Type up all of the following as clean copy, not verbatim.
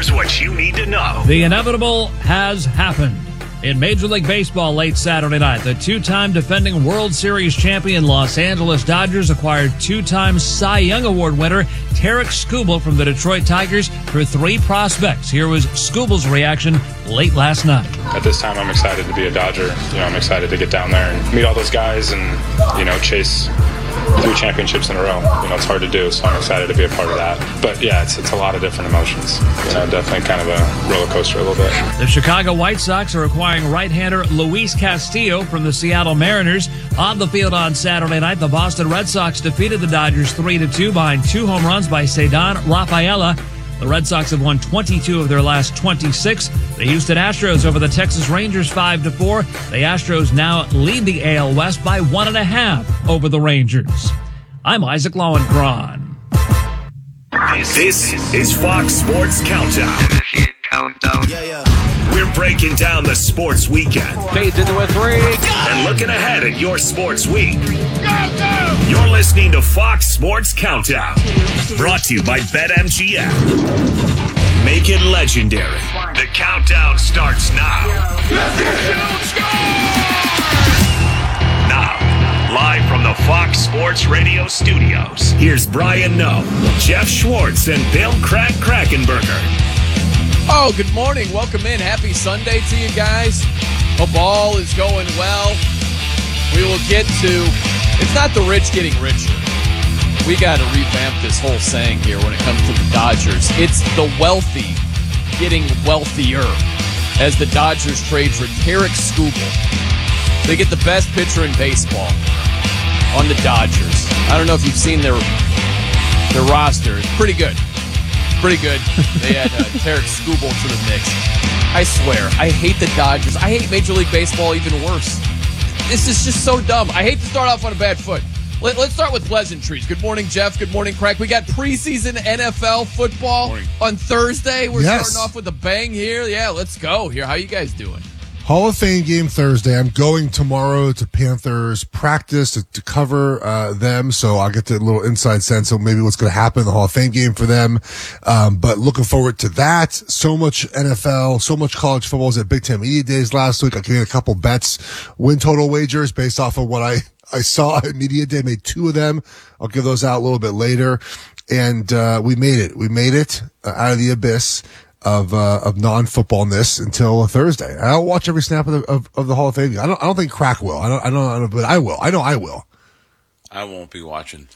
Here's what you need to know. The inevitable has happened. In Major League Baseball late Saturday night, the two-time defending World Series champion Los Angeles Dodgers acquired two-time Cy Young Award winner Tarik Skubal from the Detroit Tigers for 3 prospects. Here was Skubal's reaction late last night. At this time, I'm excited to be a Dodger. I'm excited to get down there and meet all those guys and, chase 3 championships in a row. It's hard to do, so I'm excited to be a part of that. But yeah, it's a lot of different emotions. Definitely kind of a roller coaster a little bit. The Chicago White Sox are acquiring right-hander Luis Castillo from the Seattle Mariners. On the field on Saturday night, the Boston Red Sox defeated the Dodgers 3-2 behind 2 home runs by Ceddanne Rafaela. The Red Sox have won 22 of their last 26. The Houston Astros over the Texas Rangers 5-4. The Astros now lead the AL West by 1.5 over the Rangers. I'm Isaac Lowenkron. This is Fox Sports Countdown. We're breaking down the sports weekend. Fades into a 3. And looking ahead at your sports week. You're listening to Fox Sports Countdown. Brought to you by BetMGM. Make it legendary. The countdown starts now. Now, live from the Fox Sports Radio studios, here's Brian Noe, Jeff Schwartz, and Bill Krackenberger. Oh, good morning. Welcome in. Happy Sunday to you guys. Hope all is going well. We will get to, it's not the rich getting richer. We got to revamp this whole saying here when it comes to the Dodgers. It's the wealthy getting wealthier as the Dodgers trade for Tarik Skubal. They get the best pitcher in baseball on the Dodgers. I don't know if you've seen their roster. It's pretty good. Pretty good. They had Tarik Skubal to the mix. I swear, I hate the Dodgers. I hate Major League Baseball even worse. This is just so dumb. I hate to start off on a bad foot. Let's start with pleasantries. Good morning, Jeff. Good morning, Craig. We got preseason NFL football on Thursday. We're starting off with a bang here. Yeah, let's go here. How you guys doing? Hall of Fame game Thursday. I'm going tomorrow to Panthers practice to cover them, so I'll get a little inside sense of maybe what's going to happen in the Hall of Fame game for them. But looking forward to that. So much NFL, so much college football. Was at Big Ten Media Days last week. I made a couple bets, win total wagers based off of what I saw at Media Day. Made 2 of them. I'll give those out a little bit later. And we made it. We made it out of the abyss of non-footballness until Thursday. I'll watch every snap of the Hall of Fame. I don't think Crack will. I don't, but I will. I know I will. I won't be watching.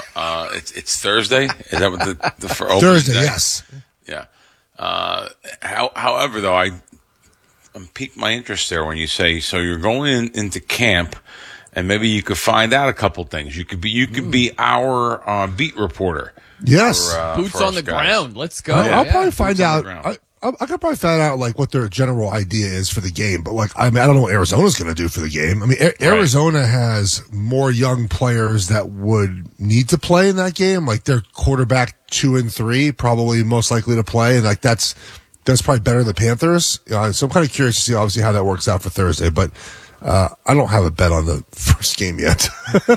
It's Thursday. Is that what the for Thursday? Day? Yes. Yeah. However, though, I'm piqued my interest there when you say so. You're going into camp, and maybe you could find out a couple things. You could be our beat reporter. Yes. Boots on the ground. Let's go. I'll probably find out. I could probably find out like what their general idea is for the game, but I don't know what Arizona's going to do for the game. I mean, Arizona has more young players that would need to play in that game. Like their quarterback 2 and 3 probably most likely to play, and like that's probably better than the Panthers. So I'm kind of curious to see obviously how that works out for Thursday, but. I don't have a bet on the first game yet.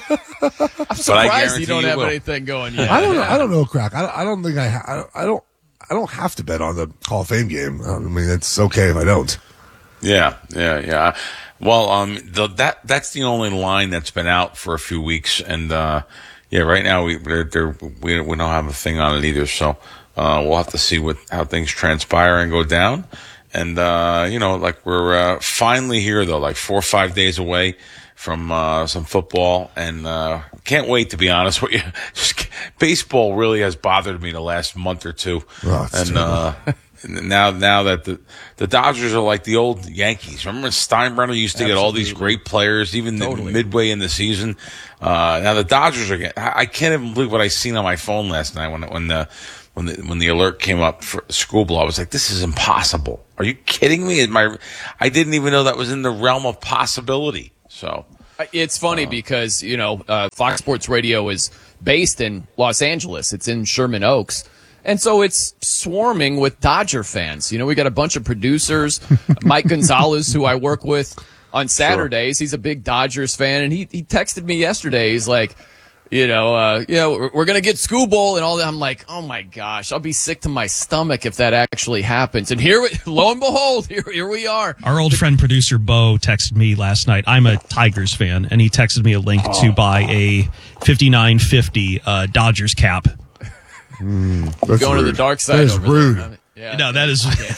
I'm surprised you don't have anything going yet. I don't know, Crack. I don't think I don't have to bet on the Hall of Fame game. I mean, it's okay if I don't. Yeah. Well, that's the only line that's been out for a few weeks, and right now we don't have a thing on it either. So we'll have to see how things transpire and go down. And, we're finally here, though, like 4 or 5 days away from some football. And can't wait, to be honest with you. Baseball really has bothered me the last month or two. Oh, and now that the Dodgers are like the old Yankees. Remember when Steinbrenner used to get all these great players, even midway in the season? Now the Dodgers are getting – I can't even believe what I seen on my phone last night when the alert came up for Skubal. I was like, this is impossible. Are you kidding me? I didn't even know that was in the realm of possibility. So it's funny because, Fox Sports Radio is based in Los Angeles. It's in Sherman Oaks. And so it's swarming with Dodger fans. We got a bunch of producers. Mike Gonzalez, who I work with on Saturdays, He's a big Dodgers fan. And he texted me yesterday. He's like, we're going to get Skubal and all that. I'm like, oh my gosh, I'll be sick to my stomach if that actually happens. And lo and behold, here we are. Our old friend producer Bo texted me last night. I'm a Tigers fan, and he texted me a link to buy a 59.50 Dodgers cap. Going to the dark side. That is rude. There. Yeah. No, that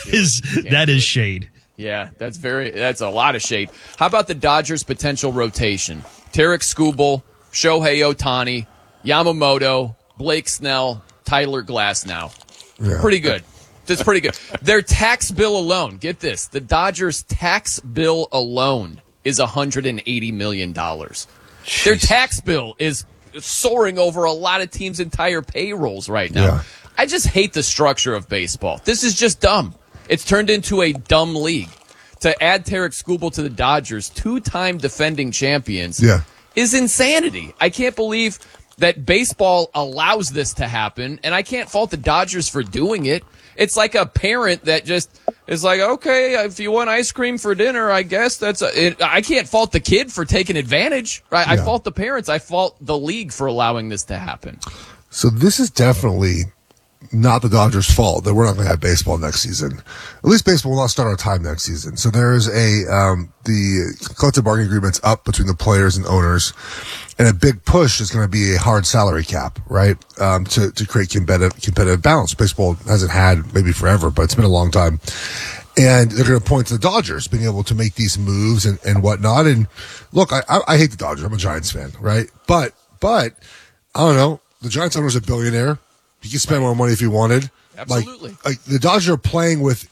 is shade. Yeah, that's a lot of shade. How about the Dodgers' potential rotation? Tarek Skubal, Shohei Ohtani, Yamamoto, Blake Snell, Tyler Glasnow. Yeah. Pretty good. That's pretty good. Their tax bill alone, get this, the Dodgers' tax bill alone is $180 million. Jeez. Their tax bill is soaring over a lot of teams' entire payrolls right now. Yeah. I just hate the structure of baseball. This is just dumb. It's turned into a dumb league. To add Tarek Skubal to the Dodgers, 2-time defending champions, is insanity. I can't believe that baseball allows this to happen, and I can't fault the Dodgers for doing it. It's like a parent that just is like, okay, if you want ice cream for dinner, I guess I can't fault the kid for taking advantage. Right? I fault the parents. I fault the league for allowing this to happen. So this is definitely not the Dodgers' fault that we're not going to have baseball next season. At least baseball will not start on time next season. So there's the collective bargaining agreement's up between the players and owners, and a big push is going to be a hard salary cap, right? To create competitive balance. Baseball hasn't had maybe forever, but it's been a long time. And they're going to point to the Dodgers being able to make these moves and whatnot. And look, I hate the Dodgers. I'm a Giants fan, right? But I don't know. The Giants owner's a billionaire. He could spend more money if he wanted. Absolutely. Like the Dodgers are playing with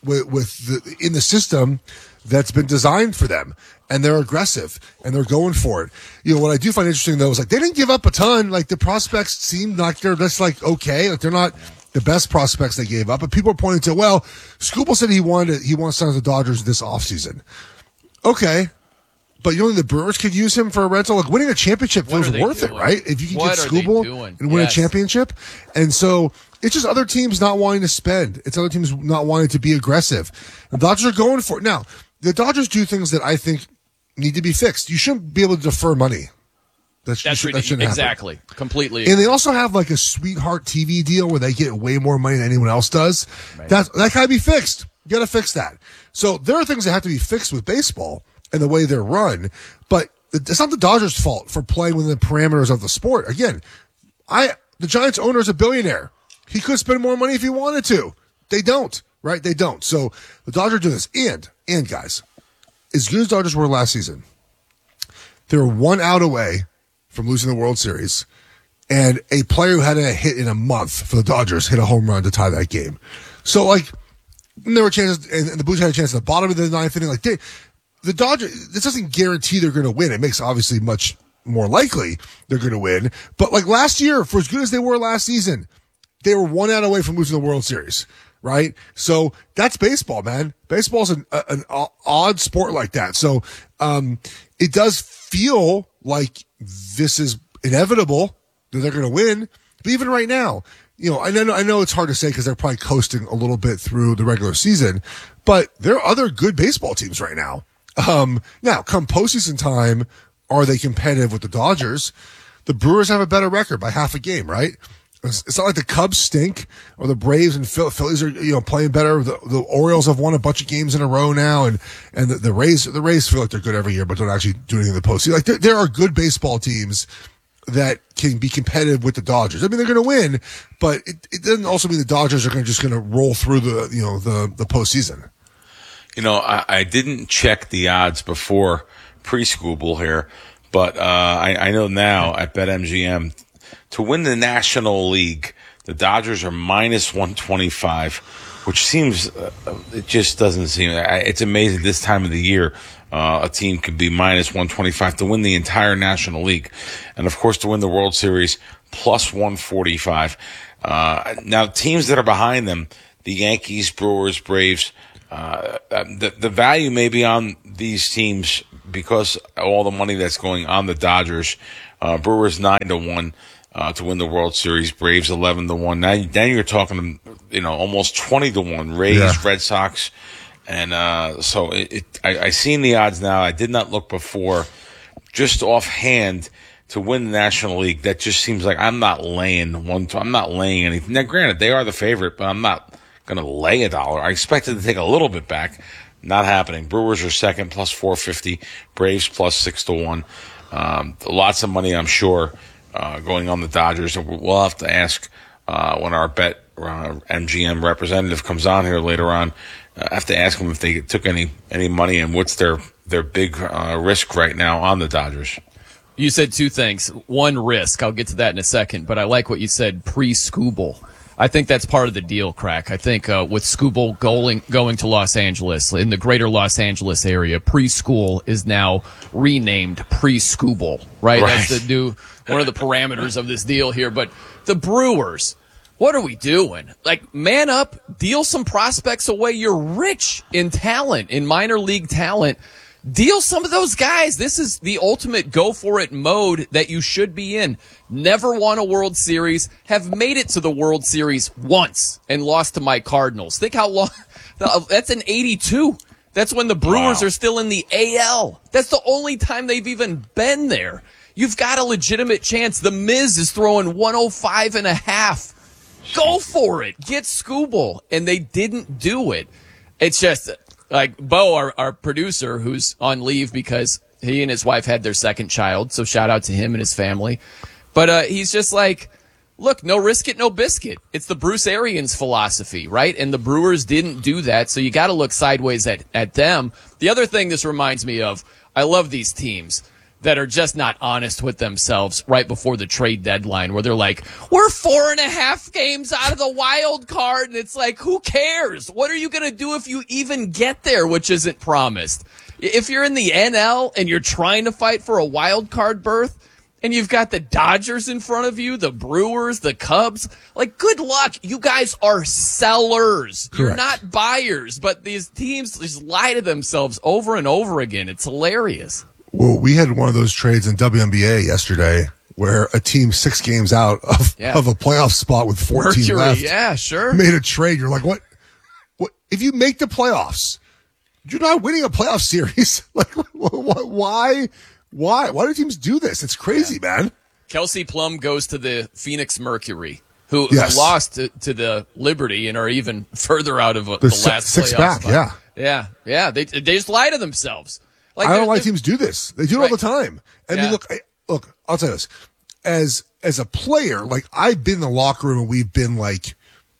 in the system that's been designed for them, and they're aggressive and they're going for it. What I do find interesting though is like they didn't give up a ton. Like the prospects seem like they're just like okay, like they're not the best prospects they gave up, but people are pointing to Skubal said he wants to sign with the Dodgers this offseason. Okay. But you know the Brewers could use him for a rental. Like winning a championship feels worth it, right? If you can get Skubal and win a championship. And so it's just other teams not wanting to spend. It's other teams not wanting to be aggressive. The Dodgers are going for it. Now, the Dodgers do things that I think need to be fixed. You shouldn't be able to defer money. That shouldn't happen. Exactly. Completely. And they also have like a sweetheart TV deal where they get way more money than anyone else does. Right. That can be fixed. You got to fix that. So there are things that have to be fixed with baseball and the way they're run, but it's not the Dodgers' fault for playing within the parameters of the sport. Again, the Giants owner is a billionaire. He could spend more money if he wanted to. They don't, right? They don't. So the Dodgers do this. And guys, as good as Dodgers were last season, they were 1 out away from losing the World Series, and a player who had a hit in a month for the Dodgers hit a home run to tie that game. So, like, there were chances, and the Blues had a chance at the bottom of the ninth inning. Like, the Dodgers, this doesn't guarantee they're going to win. It makes obviously much more likely they're going to win. But like last year, for as good as they were last season, they were 1 out away from losing the World Series, right? So that's baseball, man. Baseball's an odd sport like that. So it does feel like this is inevitable that they're going to win. But even right now, I know it's hard to say because they're probably coasting a little bit through the regular season, but there are other good baseball teams right now. Now, come postseason time, are they competitive with the Dodgers? The Brewers have a better record by half a game, right? It's not like the Cubs stink or the Braves and Phillies are playing better. The Orioles have won a bunch of games in a row now, and the Rays feel like they're good every year, but don't actually do anything in the postseason. Like there are good baseball teams that can be competitive with the Dodgers. I mean, they're going to win, but it doesn't also mean the Dodgers are just going to roll through the postseason. I didn't check the odds before pre-Skubal here, but I know now at BetMGM to win the National League, the Dodgers are minus 125, which seems it just doesn't seem. It's amazing this time of the year. A team could be minus 125 to win the entire National League. And, of course, to win the World Series, plus 145. Now, teams that are behind them, the Yankees, Brewers, Braves, the value may be on these teams because all the money that's going on the Dodgers. Brewers 9-1 to win the World Series, Braves 11-1. Now you're talking, almost 20-1. Rays, Red Sox. And I seen the odds now. I did not look before. Just offhand, to win the National League. That just seems like I'm not laying anything. Now, granted, they are the favorite, but I'm not going to lay $1. I expected to take a little bit back. Not happening. Brewers are second, plus 450. Braves plus 6-1. Lots of money, I'm sure, going on the Dodgers. We'll have to ask when our bet MGM representative comes on here later on. I have to ask them if they took any money and what's their big risk right now on the Dodgers. You said two things. One, risk. I'll get to that in a second, but I like what you said, pre-Skubal. I think that's part of the deal, Crack. I think with Skubal going to Los Angeles, in the greater Los Angeles area, preschool is now renamed pre-Skubal, right? That's one of the parameters of this deal here. But the Brewers, what are we doing? Like, man up, deal some prospects away. You're rich in talent, in minor league talent. Deal some of those guys. This is the ultimate go-for-it mode that you should be in. Never won a World Series, have made it to the World Series once, and lost to my Cardinals. Think how long. That's in 82. That's when the Brewers are still in the AL. That's the only time they've even been there. You've got a legitimate chance. The Miz is throwing 105.5. Go for it. Get Skubal. And they didn't do it. It's just... like Bo, our producer, who's on leave because he and his wife had their second child, so shout out to him and his family. But he's just like, look, no risk it, no biscuit. It's the Bruce Arians philosophy, right? And the Brewers didn't do that, so you got to look sideways at them. The other thing this reminds me of, I love these teams that are just not honest with themselves right before the trade deadline, where they're like, we're 4.5 games out of the wild card. And it's like, who cares? What are you going to do if you even get there, which isn't promised? If you're in the NL and you're trying to fight for a wild card berth and you've got the Dodgers in front of you, the Brewers, the Cubs, like, good luck. You guys are sellers. Correct. You're not buyers, but these teams just lie to themselves over and over again. It's hilarious. Well, we had one of those trades in WNBA yesterday where a team 6 games out of a playoff spot with 14 Mercury, left. yeah, sure. Made a trade. You're like, what? If you make the playoffs, you're not winning a playoff series. Like, why? Why do teams do this? It's crazy, man. Kelsey Plum goes to the Phoenix Mercury, who lost to the Liberty and are even further out of the last six playoff back. spot. Yeah. They just lie to themselves. Like, I don't know why teams do this. They do it all the time. I mean, look, I'll tell you this. As a player, like, I've been in the locker room and we've been like,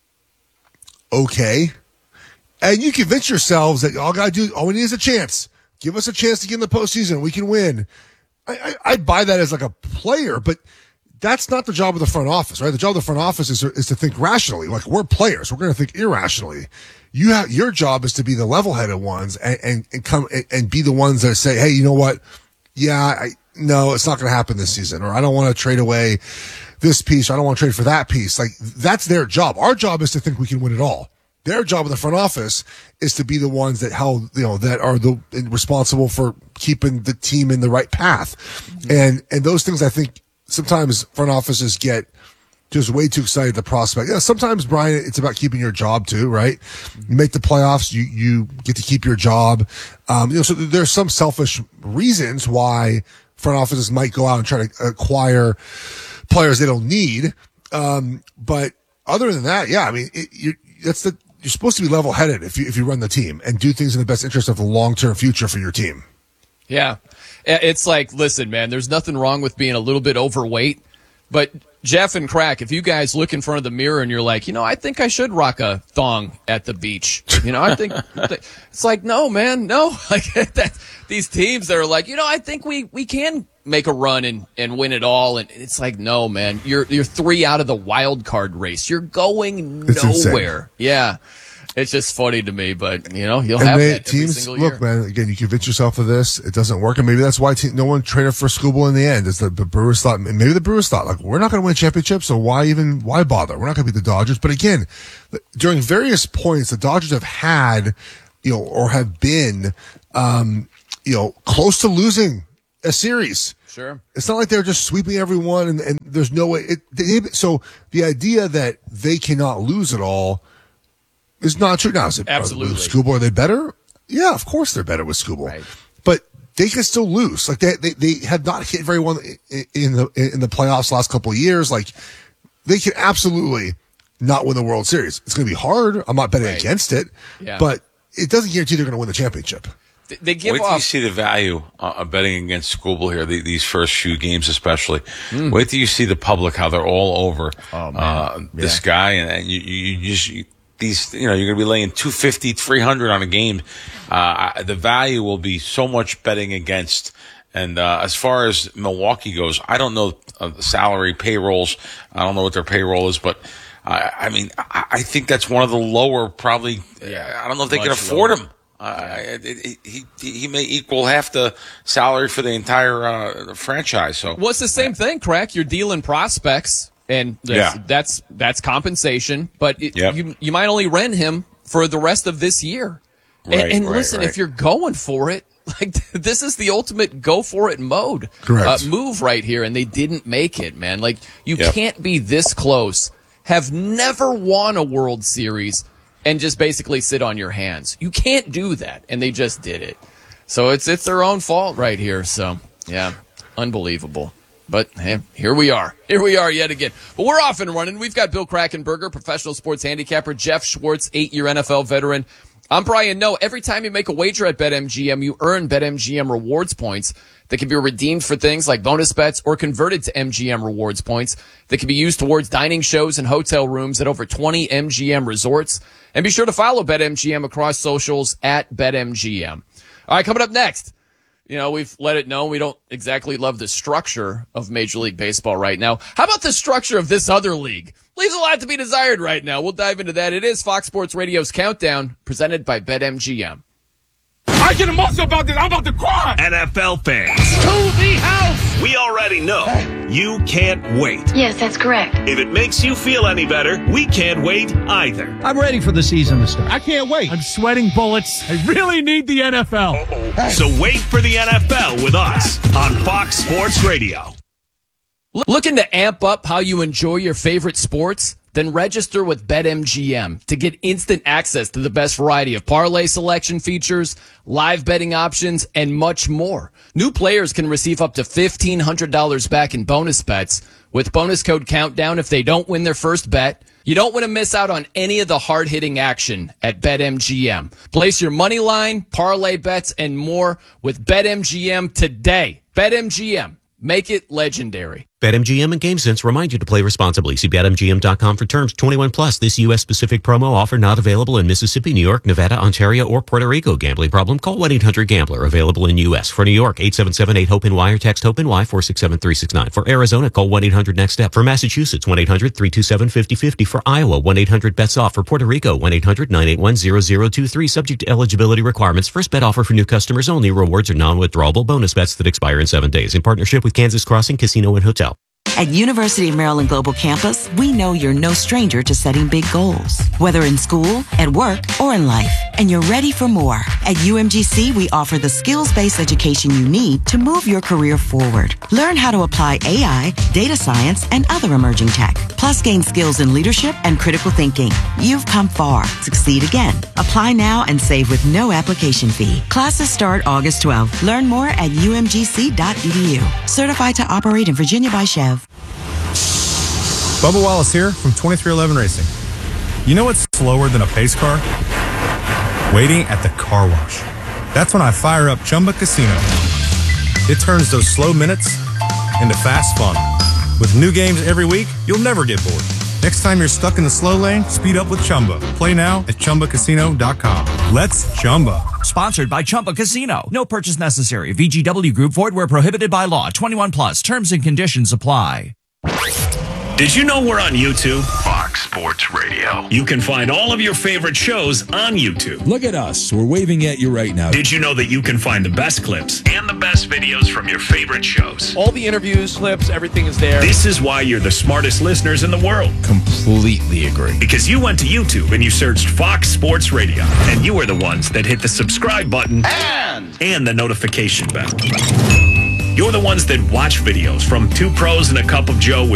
okay. And you convince yourselves that all we need is a chance. Give us a chance to get in the postseason. We can win. I'd buy that as like a player, but that's not the job of the front office, right? The job of the front office is to think rationally. Like, we're players. We're going to think irrationally. Your job is to be the level-headed ones and come and be the ones that say, hey, you know what? Yeah, no, it's not going to happen this season, or I don't want to trade away this piece, or I don't want to trade for that piece. Like, that's their job. Our job is to think we can win it all. Their job in the front office is to be the ones that that are responsible for keeping the team in the right path. Mm-hmm. And those things, I think, sometimes front offices get just way too excited the prospect. Yeah, sometimes, Brian, it's about keeping your job too, right? You make the playoffs, you get to keep your job. So there's some selfish reasons why front offices might go out and try to acquire players they don't need. But other than that, yeah, I mean, you're supposed to be level-headed if you run the team and do things in the best interest of the long-term future for your team. Yeah. It's like, listen, man, there's nothing wrong with being a little bit overweight, but Jeff and Crack, if you guys look in front of the mirror and you're like, I think I should rock a thong at the beach. I think it's like, no, man, no. Like, these teams that are like, I think we can make a run and win it all. And it's like, no, man, you're 3 out of the wild card race. You're going nowhere. Yeah. It's just funny to me, but you'll have that every single year. Look, man, again, you convince yourself of this, it doesn't work, and maybe that's why no one traded for Skubal in the end. Is the Brewers thought, maybe the Brewers thought, like, we're not going to win championships, so why bother? We're not going to be the Dodgers. But again, during various points, the Dodgers have had, or have been, close to losing a series. Sure. It's not like they're just sweeping everyone, and there's no way. So the idea that they cannot lose it all is not true. Now, absolutely. Skubal, are they better? Yeah, of course they're better with Skubal. Right. But they can still lose. Like they have not hit very well in the playoffs the last couple of years. Like they can absolutely not win the World Series. It's going to be hard. I'm not betting against it, but it doesn't guarantee they're going to win the championship. They give Wait till you see the value of betting against Skubal here, these first few games especially. Wait till you see the public, how they're all over this guy, and you're going to be laying 250, 300 on a game. The value will be so much betting against. And as far as Milwaukee goes, I don't know salary payrolls. I don't know what their payroll is, but I mean, I think that's one of the lower, probably. I don't know if they can afford him. He may equal half the salary for the entire franchise. So, well, it's the same thing, Crack. You're dealing prospects, and that's compensation. But you might only rent him for the rest of this year. Right, and listen, if you're going for it, like this is the ultimate go for it mode. Correct. Move right here, and they didn't make it, man. Like you can't be this close, have never won a World Series, and just basically sit on your hands. You can't do that, and they just did it. So it's their own fault right here. So, yeah, unbelievable. But, hey, here we are. Here we are yet again. But we're off and running. We've got Bill Krackomberger, professional sports handicapper, Jeff Schwartz, 8-year NFL veteran. I'm Brian Noe. Every time you make a wager at BetMGM, you earn BetMGM rewards points that can be redeemed for things like bonus bets or converted to MGM rewards points that can be used towards dining shows and hotel rooms at over 20 MGM resorts. And be sure to follow BetMGM across socials at BetMGM. All right, coming up next, we've let it know we don't exactly love the structure of Major League Baseball right now. How about the structure of this other league? Leaves a lot to be desired right now. We'll dive into that. It is Fox Sports Radio's Countdown, presented by BetMGM. I get emotional about this. I'm about to cry. NFL fans. To the house. We already know you can't wait. Yes, that's correct. If it makes you feel any better, we can't wait either. I'm ready for the season to start. I can't wait. I'm sweating bullets. I really need the NFL. So wait for the NFL with us on Fox Sports Radio. Looking to amp up how you enjoy your favorite sports? Then register with BetMGM to get instant access to the best variety of parlay selection features, live betting options, and much more. New players can receive up to $1,500 back in bonus bets with bonus code Countdown if they don't win their first bet. You don't want to miss out on any of the hard-hitting action at BetMGM. Place your money line, parlay bets, and more with BetMGM today. BetMGM. Make it legendary. BetMGM and GameSense remind you to play responsibly. See BetMGM.com for terms. 21 plus. This U.S.-specific promo offer not available in Mississippi, New York, Nevada, Ontario, or Puerto Rico. Gambling problem? Call 1-800-GAMBLER. Available in U.S. For New York, 877-8-HOPE-NY or text HOPE-NY 467-369. For Arizona, call 1-800-NEXT-STEP. For Massachusetts, 1-800-327-5050. For Iowa, 1-800-BETS-OFF. For Puerto Rico, 1-800-981-0023. Subject to eligibility requirements. First bet offer for new customers only. Rewards are non-withdrawable bonus bets that expire in 7 days. In partnership with Kansas Crossing Casino and Hotel. At University of Maryland Global Campus, we know you're no stranger to setting big goals, whether in school, at work, or in life, and you're ready for more. At UMGC, we offer the skills-based education you need to move your career forward. Learn how to apply AI, data science, and other emerging tech, plus gain skills in leadership and critical thinking. You've come far. Succeed again. Apply now and save with no application fee. Classes start August 12th. Learn more at umgc.edu. Certified to operate in Virginia by Chev. Bubba Wallace here from 2311 Racing. You know what's slower than a pace car? Waiting at the car wash. That's when I fire up Chumba Casino. It turns those slow minutes into fast fun. With new games every week, you'll never get bored. Next time you're stuck in the slow lane, speed up with Chumba. Play now at ChumbaCasino.com. Let's Chumba. Sponsored by Chumba Casino. No purchase necessary. VGW Group. Void where prohibited by law. 21 plus. Terms and conditions apply. Did you know we're on YouTube? Fox Sports Radio. You can find all of your favorite shows on YouTube. Look at us. We're waving at you right now. Did you know that you can find the best clips and the best videos from your favorite shows? All the interviews, clips, everything is there. This is why you're the smartest listeners in the world. Completely agree. Because you went to YouTube and you searched Fox Sports Radio, and you are the ones that hit the subscribe button and the notification bell. You're the ones that watch videos from Two Pros and a Cup of Joe with